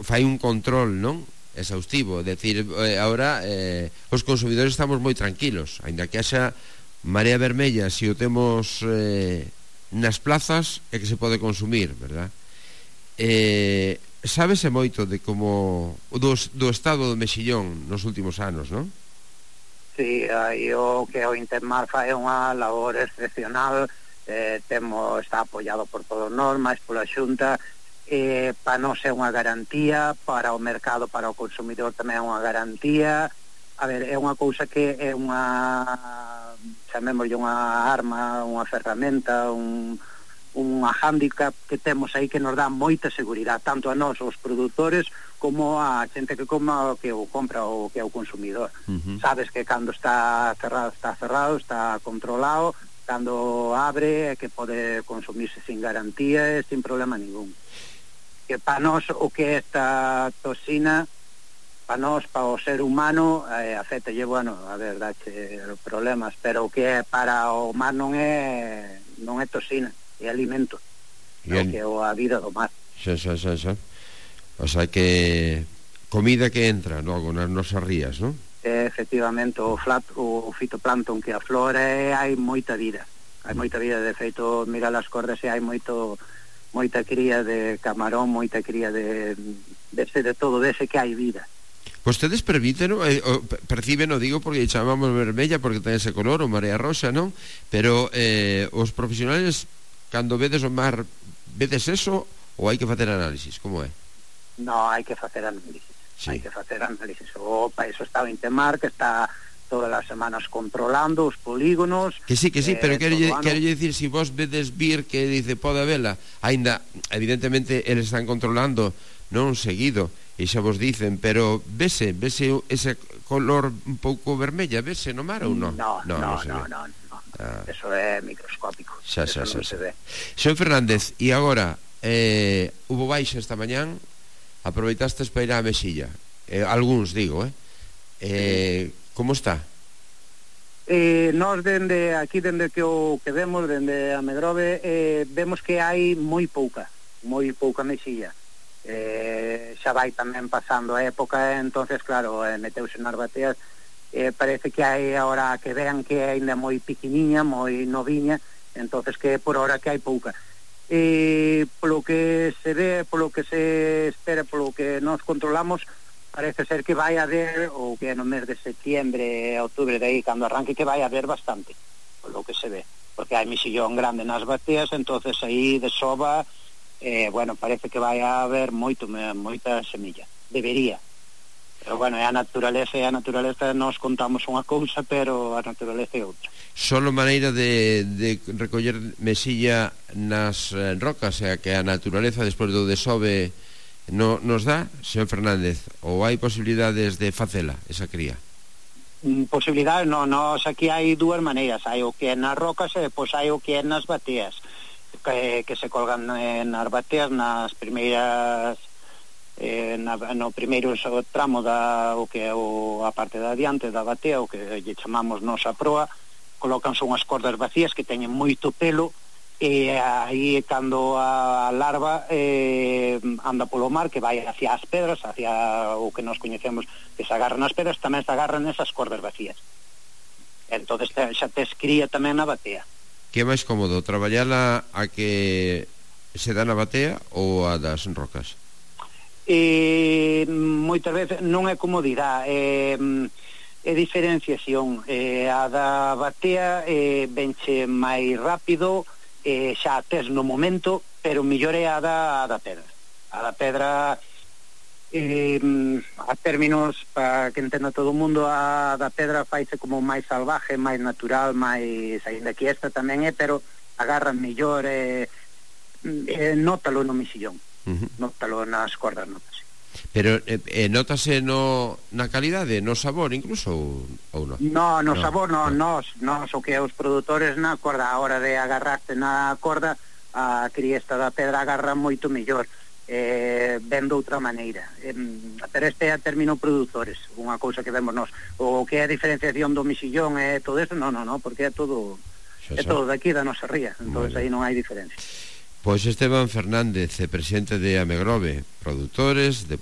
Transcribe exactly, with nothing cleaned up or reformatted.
fai un control, non? Exhaustivo, é dicir, eh, agora eh, os consumidores estamos moi tranquilos, aínda que haxa marea vermella, se o temos eh, nas plazas é que se pode consumir, verdad? Eh, sábese moito de como do, do estado do mexillón nos últimos anos, non? Sí, aí o que o Intermar fai unha labor excepcional, eh, temos, está apoiado por todos nós, máis pola Xunta. Eh, para nós é unha garantía, para o mercado, para o consumidor tamén é unha garantía. A ver, é unha cousa que é unha, chamémoslle unha arma, unha ferramenta, un, unha handicap que temos aí que nos dá moita seguridade, tanto a nós, os produtores, como a xente que coma, que o compra ou que é o consumidor. Uh-huh. Sabes que cando está cerrado, está cerrado, está controlado, cando abre é que pode consumirse sin garantía e sin problema ningún. Que para nós o que é esta toxina, para nós, para o ser humano, eh, afectalle, bueno, a ver, dache problemas, pero o que é para o mar non é non é toxina, é alimento, é o que é a vida do mar. Xa, xa, xa, xa. O sea que comida que entra logo nas nosas rías, non? Eh, efectivamente, o, flat, o fitoplancton que aflora, eh, hai moita vida, hai moita vida, de feito, mira as cordas e hai moito moita cría de camarón, moita cría de dese de todo, dese que hai vida. Vostedes permiten, eh, perciben, o digo porque chamamos vermella porque ten ese color, o marea roxa, non? Pero eh, os profesionales, cando vedes o mar, vedes eso ou hai que facer análisis? Como é? No, hai que facer análisis. Sí. Hai que facer análisis. O, para eso está o Intermar, que está todas as semanas controlando os polígonos. Que sí, que sí, eh, pero quero lle dicir, se si vos vedes vir que dice pode habela, aínda, evidentemente, eles están controlando non seguido, e xa vos dicen, pero vese, vese ese color un pouco vermella, vese no mar ou non? No, no, no, no, no, no. Ah. Eso é microscópico. Xa, xa, xa, xa. Xeo Fernández, e agora, eh, hubo baixa esta mañán, aproveitastes para ir á Mexilla, eh, algúns, digo, eh? Eh, como está? Eh, nós dende aquí, dende que o que vemos, dende a Megrove, eh, vemos que hai moi pouca, moi pouca mexilla. Eh, xa vai tamén pasando a época, entonces claro, eh, meteuse nas bateas, eh, parece que hai agora que vean que é ainda moi piquiniña, moi noviña, entonces que por ahora que hai pouca. Eh, polo que se ve, polo que se espera, polo que nos controlamos, parece ser que vai haber, ou que no mes de septiembre, outubro, de aí, cando arranque, que vai haber bastante, polo que se ve, porque hai mexillón grande nas bateas, entonces aí de soba, eh, bueno, parece que vai haber moito, moita semilla, debería, pero bueno, é a naturaleza, e a naturaleza nos contamos unha cousa, pero a naturaleza é outra. Solo maneira de, de recoller mexilla nas eh, rocas, é que a naturaleza, despois do desove, no, nos dá, señor Fernández, ou hai posibilidades de facela, esa cría? Posibilidades, non, nos aquí hai dúas maneiras, hai o que é nas rocas e depois hai o que é nas bateas, que, que se colgan eh, nas bateas, nas primeiras, eh, na, no primeiro tramo da, o que é o, a parte da diante da batea, o que lle chamamos nos a proa, colocanse unhas cordas vacías que teñen moito pelo, e aí cando a larva eh, anda polo mar, que vai hacia as pedras, hacia o que nos coñecemos, que se agarran as pedras, tamén se agarran esas cordas vacías. Entonces xa te escría tamén na batea. Que é máis cómodo, traballala a que se dá na batea ou a das rocas? Eh, moitas veces non é comodidade, é, é diferenciación. Eh, a da batea eh, venche máis rápido, eh, xa tes no momento, pero mellor é a da, a da pedra. A da pedra, eh, a términos, para que entenda todo o mundo, a da pedra faise como máis salvaje, máis natural, máis, ainda que esta tamén é, pero agarra mellor, eh, eh, nótalo no mexillón, uh-huh. Nótalo nas cordas, nótase. Pero eh, eh, nótase no, na calidade, no sabor incluso, ou, ou non? No, no, no sabor, no, no. Nos, nos, o que os produtores na corda, a hora de agarrarte na corda, a criesta da pedra agarra moito mellor, eh, ben de outra maneira. Eh, pero este é a término produtores, unha cousa que vemos nos. O que é a diferenciación do mexillón e todo eso, no, no, no, porque é todo, xa, xa. É todo daqui da nosa ría, entón aí non hai diferencia. Pois Esteban Fernández, presidente de Amegrove, produtores de